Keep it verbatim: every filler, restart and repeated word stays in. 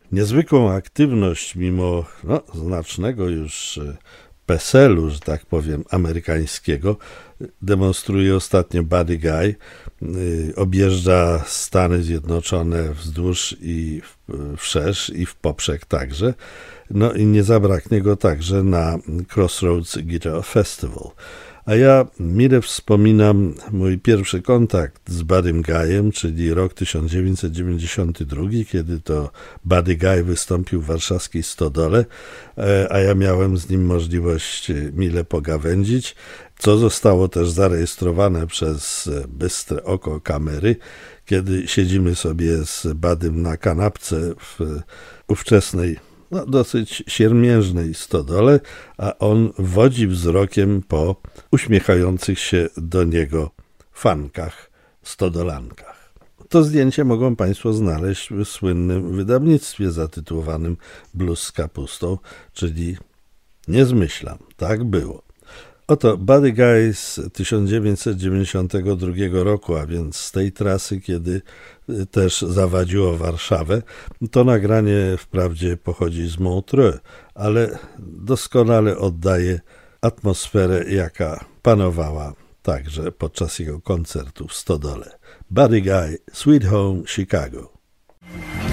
Niezwykłą aktywność mimo no, znacznego już PESEL-u, że tak powiem, amerykańskiego demonstruje ostatnio Buddy Guy. Objeżdża Stany Zjednoczone wzdłuż i wszerz i w poprzek także. No i nie zabraknie go także na Crossroads Guitar Festival. A ja mile wspominam mój pierwszy kontakt z Buddym Guyem, czyli rok tysiąc dziewięćset dziewięćdziesiąty drugi, kiedy to Buddy Guy wystąpił w warszawskiej Stodole, a ja miałem z nim możliwość mile pogawędzić, co zostało też zarejestrowane przez bystre oko kamery, kiedy siedzimy sobie z Buddym na kanapce w ówczesnej no, dosyć siermiężnej stodole, a on wodzi wzrokiem po uśmiechających się do niego fankach, stodolankach. To zdjęcie mogą Państwo znaleźć w słynnym wydawnictwie zatytułowanym Blues z kapustą, czyli nie zmyślam, tak było. Oto Buddy Guy z tysiąc dziewięćset dziewięćdziesiątego drugiego roku, a więc z tej trasy, kiedy też zawadziło Warszawę. To nagranie wprawdzie pochodzi z Montreux, ale doskonale oddaje atmosferę, jaka panowała także podczas jego koncertu w Stodole. Buddy Guy, Sweet Home Chicago.